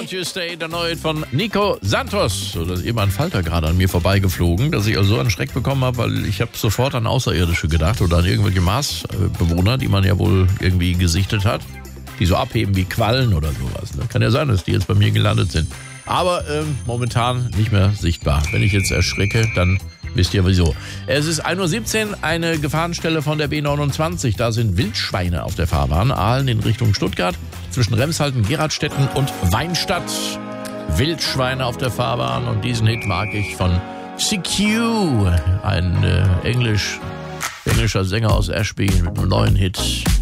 Don't You Stay, der neue von Nico Santos. So, da ist eben ein Falter gerade an mir vorbeigeflogen, dass ich also so einen Schreck bekommen habe, weil ich habe sofort an Außerirdische gedacht oder an irgendwelche Marsbewohner, die man ja wohl irgendwie gesichtet hat, die so abheben wie Quallen oder sowas. Ne? Kann ja sein, dass die jetzt bei mir gelandet sind. Aber momentan nicht mehr sichtbar. Wenn ich jetzt erschrecke, dann wisst ihr wieso. Es ist 1:17 Uhr, eine Gefahrenstelle von der B29. Da sind Wildschweine auf der Fahrbahn. Aalen in Richtung Stuttgart, zwischen Remshalden, Geradstetten und Weinstadt. Wildschweine auf der Fahrbahn. Und diesen Hit mag ich von CQ, ein englischer Sänger aus Ashby mit einem neuen Hit.